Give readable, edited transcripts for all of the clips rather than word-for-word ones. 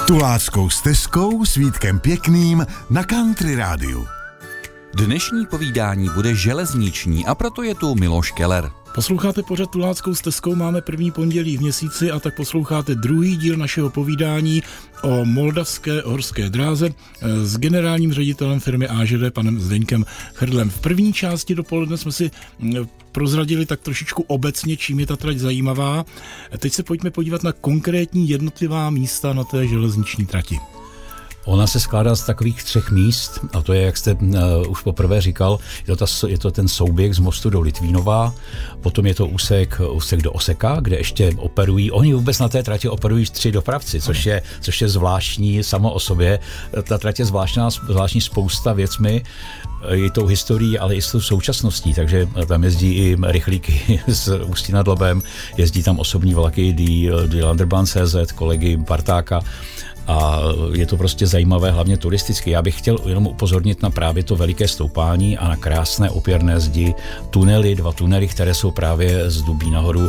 Tuláckou stezkou s Vítkem Pěkným na Country Rádiu. Dnešní povídání bude železniční a proto je tu Miloš Keller. Posloucháte pořad Tuláckou stezkou, máme první pondělí v měsíci a tak posloucháte druhý díl našeho povídání o moldavské horské dráze s generálním ředitelem firmy AŽD, panem Zdeňkem Chrdlem. V první části dopoledne jsme si prozradili tak trošičku obecně, čím je ta trať zajímavá. Teď se pojďme podívat na konkrétní jednotlivá místa na té železniční trati. Ona se skládá z takových 3 míst, a to je, jak jste už poprvé říkal, je to ten souběh z Mostu do Litvínova, potom je to úsek do Oseka, kde ještě operují, oni vůbec na té trati operují 3 dopravci, což je zvláštní samo o sobě. Ta trať je zvláštní spousta věcmi, i tou historií, ale i s tou současností, takže tam jezdí i rychlíky z Ústí nad Labem, jezdí tam osobní vlaky Die Landerbahn.cz, kolegy Partáka, a je to prostě zajímavé, hlavně turisticky. Já bych chtěl jenom upozornit na právě to veliké stoupání a na krásné opěrné zdi, tunely, 2 tunely, které jsou právě z Dubí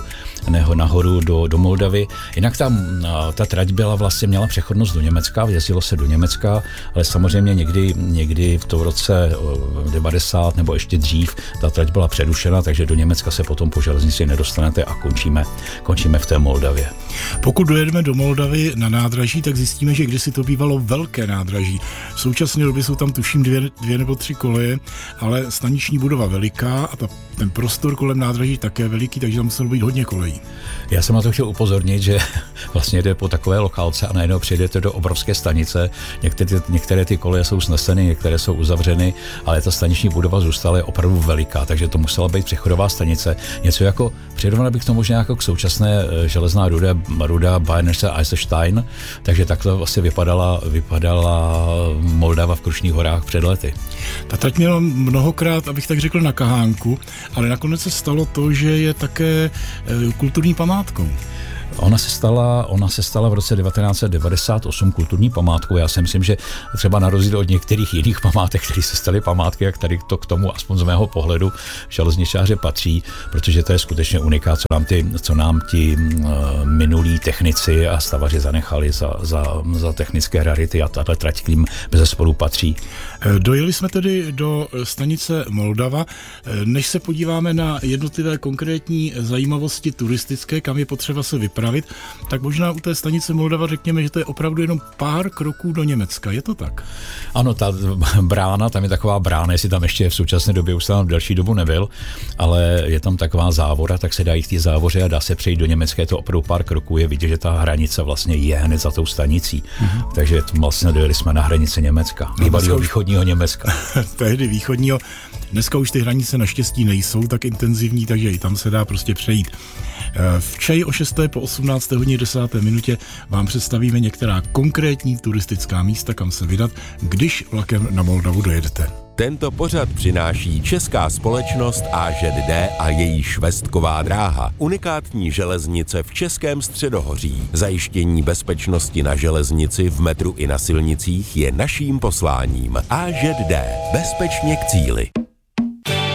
nahoru do Moldavy. Jinak ta trať měla přechodnost do Německa, jezdilo se do Německa, ale samozřejmě někdy v tom roce 90 nebo ještě dřív ta trať byla přerušena, takže do Německa se potom po železnici nedostanete a končíme v té Moldavě. Pokud dojedeme do Moldavy na nádraží, tak zjistíme, že kdysi to bývalo velké nádraží. V současné době jsou tam tuším 2 nebo 3 koleje, ale staniční budova veliká a ten prostor kolem nádraží také veliký, takže tam muselo být hodně kolejí. Já jsem na to chtěl upozornit, že vlastně jde po takové lokálce a najednou přijedete do obrovské stanice. Některé ty koleje jsou sneseny, některé jsou uzavřeny, ale ta staniční budova zůstala opravdu veliká, takže to musela být přechodová stanice. Něco jako, přirovnal bych to možná jako k současné železná ruda Bayernische Eisenstein, takže takhle vlastně vypadala Moldava v Krušných horách před lety. Ta trať měla mnohokrát, abych tak řekl, na kahánku, ale nakonec se stalo to, že je také kulturní památkou. Ona se stala v roce 1998 kulturní památkou. Já si myslím, že třeba na rozdíl od některých jiných památek, které se staly památky, jak tady to k tomu aspoň z mého pohledu železničáře patří, protože to je skutečně unikát, co nám ti minulí technici a stavaři zanechali za technické rarity a tahle trať k ním bezesporu patří. Dojeli jsme tedy do stanice Moldava. Než se podíváme na jednotlivé konkrétní zajímavosti turistické, kam je potřeba se vypravit, tak možná u té stanice Moldava řekněme, že to je opravdu jenom pár kroků do Německa. Je to tak? Ano, ta brána, tam je taková brána, jestli tam ještě v současné době už tam delší dobu nebyl, ale je tam taková závora, tak se dá jít k té závoře a dá se přejít do Německa. Je to opravdu pár kroků, je vidět, že ta hranice vlastně je hned za tou stanicí. Takže vlastně dojeli jsme na hranici Německa, bývalého východního Německa. Tehdy východního. Dneska už ty hranice naštěstí nejsou tak intenzivní, takže i tam se dá prostě přejít. V čaji o 6. po 18. hodině 10. minutě vám představíme některá konkrétní turistická místa, kam se vydat, když vlakem na Moldavu dojedete. Tento pořad přináší česká společnost AŽD a její švestková dráha. Unikátní železnice v Českém středohoří. Zajištění bezpečnosti na železnici, v metru i na silnicích je naším posláním. AŽD. Bezpečně k cíli.